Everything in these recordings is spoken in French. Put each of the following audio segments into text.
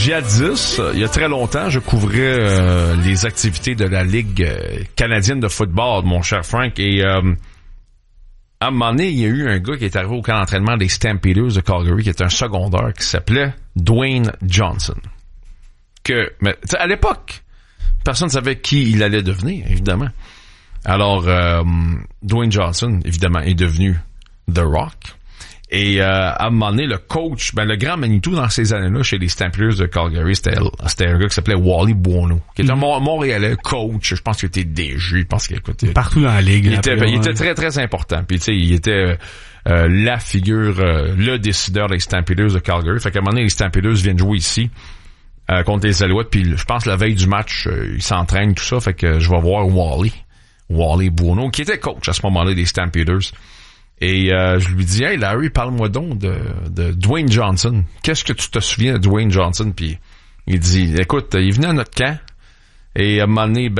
jadis, il y a très longtemps, je couvrais les activités de la Ligue canadienne de football, mon cher Frank, et à un moment donné, il y a eu un gars qui est arrivé au camp d'entraînement des Stampeders de Calgary, qui était un secondaire, qui s'appelait Dwayne Johnson. Mais à l'époque, personne ne savait qui il allait devenir, évidemment. Alors, Dwayne Johnson, évidemment, est devenu The Rock. Et à un moment donné, le coach, le grand Manitou dans ces années-là, chez les Stampeders de Calgary, c'était un gars qui s'appelait Wally Buono, qui était un Montréalais, coach, je pense qu'il était DG, je pense qu'il écoutait partout dans la ligue. Il était très, très important. Puis, tu sais, il était la figure, le décideur des Stampeders de Calgary. Fait qu'à un moment donné, les Stampeders viennent jouer ici contre les Alouettes. Puis, je pense, la veille du match, ils s'entraînent, tout ça. Fait que je vais voir Wally Buono, qui était coach à ce moment-là des Stampeders. Et je lui dis, hey Larry, parle-moi donc de Dwayne Johnson. Qu'est-ce que tu te souviens de Dwayne Johnson? Puis il dit, écoute, il venait à notre camp et à un moment donné,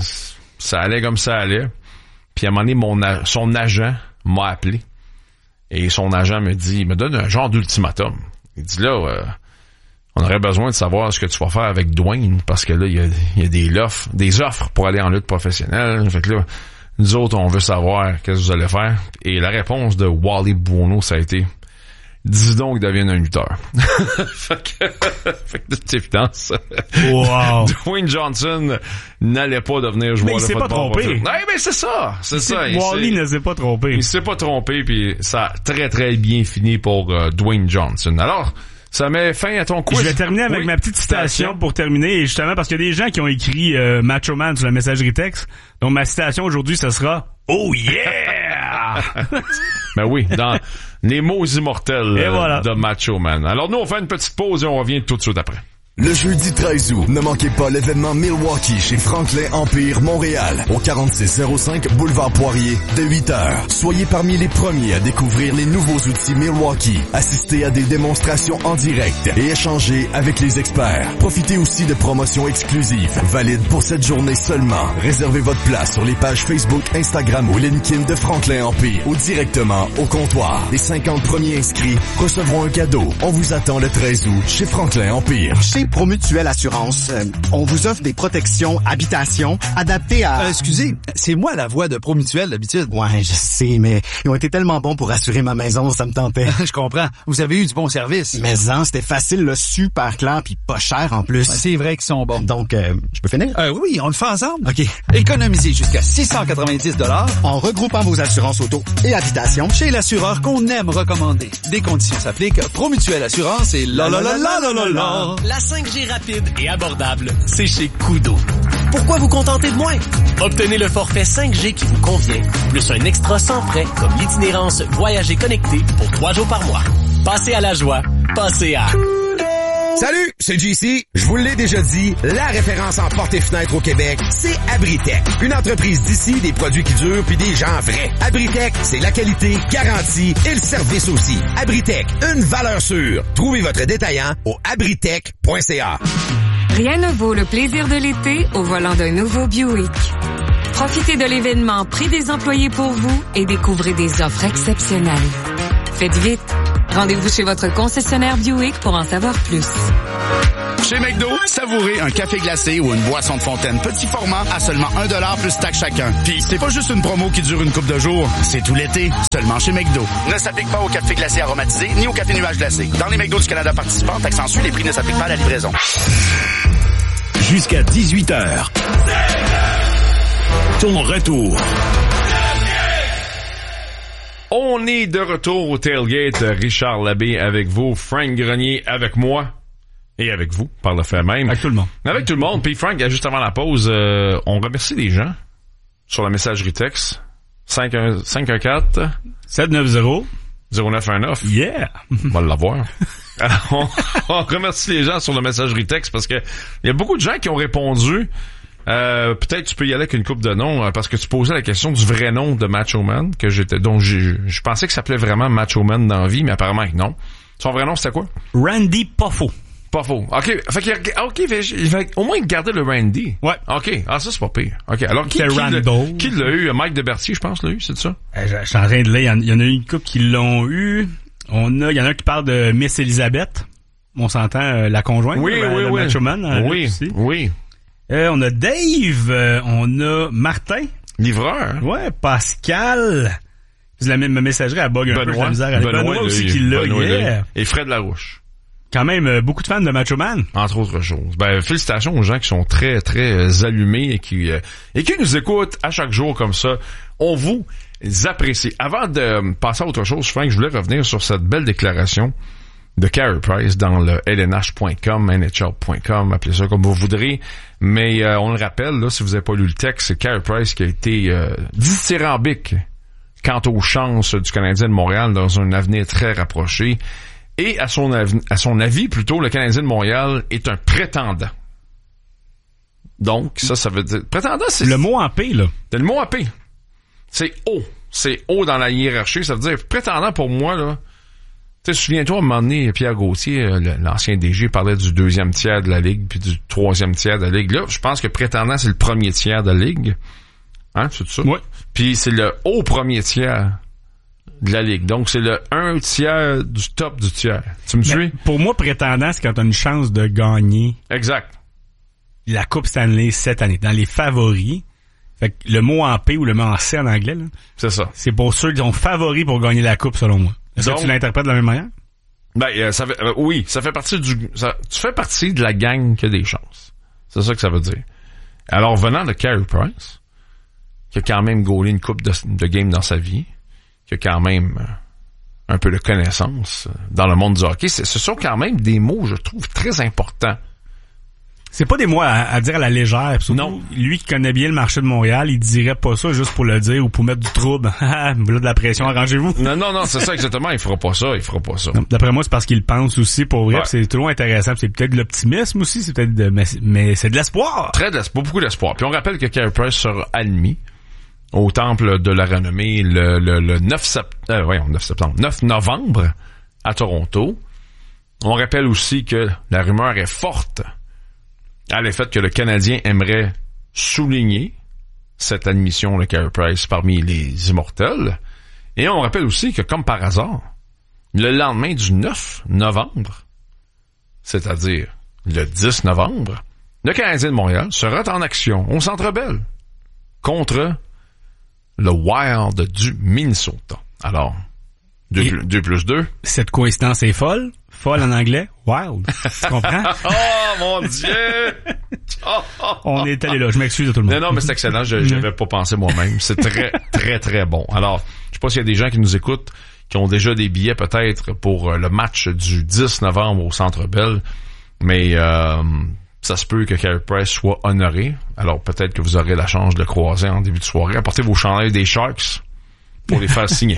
ça allait comme ça allait. Puis à un moment donné, son agent m'a appelé et son agent me donne un genre d'ultimatum. Il dit là, on aurait besoin de savoir ce que tu vas faire avec Dwayne parce que là, il y a des offres pour aller en lutte professionnelle. Fait que là, nous autres, on veut savoir qu'est-ce que vous allez faire. Et la réponse de Wally Buono, ça a été, dis donc qu'il devienne un lutteur. fait que de toute évidence, wow. Dwayne Johnson n'allait pas devenir joueur de football. Mais il s'est pas trompé. Ouais, mais c'est ça. Wally ne s'est pas trompé. Il s'est pas trompé, puis ça a très, très bien fini pour Dwayne Johnson. Alors, ça met fin à ton quiz. Je vais terminer avec ma petite citation pour terminer, et justement parce qu'il y a des gens qui ont écrit Macho Man sur la messagerie texte. Donc ma citation aujourd'hui, ce sera « Oh yeah! » Ben oui, dans les mots immortels de Macho Man. Alors nous, on fait une petite pause et on revient tout de suite après. Le jeudi 13 août, ne manquez pas l'événement Milwaukee chez Franklin Empire Montréal, au 4605 Boulevard Poirier, dès 8h. Soyez parmi les premiers à découvrir les nouveaux outils Milwaukee, assistez à des démonstrations en direct et échangez avec les experts. Profitez aussi de promotions exclusives, valides pour cette journée seulement. Réservez votre place sur les pages Facebook, Instagram ou LinkedIn de Franklin Empire ou directement au comptoir. Les 50 premiers inscrits recevront un cadeau. On vous attend le 13 août chez Franklin Empire. Chez Promutuelle Assurance, on vous offre des protections habitation adaptées à... Excusez, c'est moi la voix de Promutuelle d'habitude. Ouais, je sais, mais ils ont été tellement bons pour assurer ma maison, ça me tentait. Je comprends. Vous avez eu du bon service. Mais c'était facile, là, super clair, puis pas cher en plus. Ouais, c'est vrai qu'ils sont bons. Donc, je peux finir? Oui, on le fait ensemble. OK. Économisez jusqu'à 690 $ en regroupant vos assurances auto et habitation chez l'assureur qu'on aime recommander. Des conditions s'appliquent. Promutuelle Assurance et la. La 5G rapide et abordable, c'est chez Kudo. Pourquoi vous contenter de moins? Obtenez le forfait 5G qui vous convient, plus un extra sans frais comme l'itinérance Voyager Connecté pour 3 jours par mois. Passez à la joie, passez à... Salut, c'est JC. Je vous l'ai déjà dit, la référence en portes et fenêtres au Québec, c'est Abritech. Une entreprise d'ici, des produits qui durent puis des gens vrais. Abritech, c'est la qualité garantie et le service aussi. Abritech, une valeur sûre. Trouvez votre détaillant au abritech.ca. Rien ne vaut le plaisir de l'été au volant d'un nouveau Buick. Profitez de l'événement Prix des employés pour vous et découvrez des offres exceptionnelles. Faites vite. Rendez-vous chez votre concessionnaire Buick pour en savoir plus. Chez McDo, savourez un café glacé ou une boisson de fontaine petit format à seulement 1$ plus taxe chacun. Puis c'est pas juste une promo qui dure une couple de jours, c'est tout l'été, seulement chez McDo. Ne s'applique pas au café glacé aromatisé ni au café nuage glacé. Dans les McDo du Canada participants, taxe en sus, les prix ne s'appliquent pas à la livraison. Jusqu'à 18h. Ton retour. On est de retour au Tailgate. Richard Labbé avec vous, Frank Grenier avec moi et avec vous, par le fait même. Avec tout le monde. Avec tout le monde. Puis Frank, juste avant la pause, on remercie les gens sur la messagerie texte 514-790-0919. Yeah! On va l'avoir. Alors, on remercie les gens sur la messagerie texte parce que il y a beaucoup de gens qui ont répondu. Peut-être tu peux y aller avec une couple de noms parce que tu posais la question du vrai nom de Macho Man dont je pensais que ça s'appelait vraiment Macho Man dans la vie, mais apparemment que non. Son vrai nom c'était quoi? Randy Poffo. Poffo. OK, il va au moins garder le Randy. Ouais. OK. Ah ça c'est pas pire. OK, alors qui l'a eu? Mike Debertier, je pense l'a eu, c'est ça? Je suis en train de lire, il y en a une couple qui l'ont eu. Il y en a un qui parle de Miss Elizabeth. On s'entend la conjointe, le Macho Man. Oui. On a Dave, on a Martin. Livreur. Ouais, Pascal. La même messagerie à bug un peu, la misère avec Benoît aussi qui l'a. Yeah. Et Fred Larouche. Quand même, beaucoup de fans de Macho Man. Entre autres choses. Félicitations aux gens qui sont très, très allumés et qui nous écoutent à chaque jour comme ça. On vous apprécie. Avant de passer à autre chose, Frank, je voulais revenir sur cette belle déclaration de Carey Price dans le lnh.com, nhl.com, appelez ça comme vous voudrez. Mais on le rappelle, là, si vous n'avez pas lu le texte, c'est Carey Price qui a été dithyrambique quant aux chances du Canadien de Montréal dans un avenir très rapproché. Et à son avis, plutôt, le Canadien de Montréal est un prétendant. Donc, ça veut dire... Prétendant, c'est... Le mot en P, là. C'est le mot en P. C'est haut. C'est haut dans la hiérarchie. Ça veut dire, prétendant pour moi, là... Tu sais, souviens-toi, à un moment donné, Pierre Gauthier, l'ancien DG, parlait du 2e tiers de la Ligue, puis du 3e tiers de la Ligue. Là, je pense que prétendant, c'est le 1er tiers de la Ligue. Hein, c'est ça? Oui. Puis c'est le haut 1er tiers de la Ligue. Donc, c'est le 1 tiers du top du tiers. Tu me suis? Pour moi, prétendant, c'est quand t'as une chance de gagner. Exact. La Coupe Stanley cette année. Dans les favoris. Fait que le mot en P ou le mot en C en anglais, là. C'est ça. C'est pour ceux qui sont favoris pour gagner la Coupe, selon moi. Est-ce que tu l'interprètes de la même manière? Oui, ça fait partie tu fais partie de la gang qui a des chances. C'est ça que ça veut dire. Alors, venant de Carey Price, qui a quand même gaulé une coupe de game dans sa vie, qui a quand même un peu de connaissance dans le monde du hockey, ce sont quand même des mots, je trouve, très importants. C'est pas des mots à dire à la légère. Non. Lui qui connaît bien le marché de Montréal, il dirait pas ça juste pour le dire ou pour mettre du trouble. Voilà de la pression, arrangez-vous. Non, c'est ça exactement. Il fera pas ça. Non, d'après moi, c'est parce qu'il pense aussi pour vrai. Ouais. C'est toujours intéressant. C'est peut-être de l'optimisme aussi. C'est peut-être mais c'est de l'espoir. Beaucoup d'espoir. Puis on rappelle que Carey Price sera admis au Temple de la Renommée le 9 novembre à Toronto. On rappelle aussi que la rumeur est forte à l'effet que le Canadien aimerait souligner cette admission de Carey Price parmi les immortels. Et on rappelle aussi que, comme par hasard, le lendemain du 9 novembre, c'est-à-dire le 10 novembre, le Canadien de Montréal sera en action au Centre Bell contre le Wild du Minnesota. Alors, 2 plus 2. Cette coïncidence est folle. Folle en anglais, wild. Tu comprends? Oh, mon Dieu! On est allé là. Je m'excuse à tout le monde. Non, mais c'est excellent. Je n'avais pas pensé moi-même. C'est très, très, très bon. Alors, je sais pas s'il y a des gens qui nous écoutent qui ont déjà des billets peut-être pour le match du 10 novembre au Centre Bell. Mais ça se peut que Carey Price soit honoré. Alors, peut-être que vous aurez la chance de le croiser en début de soirée. Apportez vos chandails des Sharks pour les faire signer.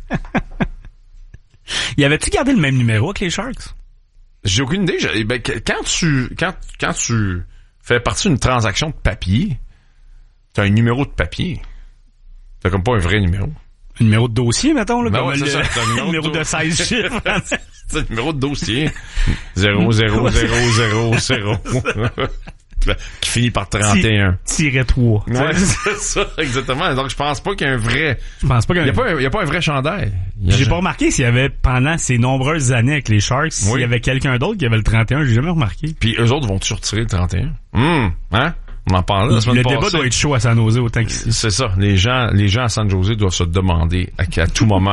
Y avait-tu gardé le même numéro que les Sharks? J'ai aucune idée. Quand tu fais partie d'une transaction de papier, t'as un numéro de papier. T'as comme pas un vrai numéro. Un numéro de dossier, mettons, là? Ben ouais, c'est ça. Un numéro de 16 chiffres. C'est un numéro de dossier. 0, 0, 0, 0, 0. Qui finit par 31. Tiret 3. Ouais, c'est ça, exactement. Donc, je pense pas qu'il y a un vrai... Je pense pas qu'il y a pas un vrai chandail. J'ai pas remarqué s'il y avait, pendant ces nombreuses années avec les Sharks, s'il y avait quelqu'un d'autre qui avait le 31, j'ai jamais remarqué. Puis eux autres vont-tu retirer le 31? Hein? On en parle la semaine passée. Le débat doit être chaud à San Jose autant qu'ici. C'est ça. Les gens à San Jose doivent se demander à tout moment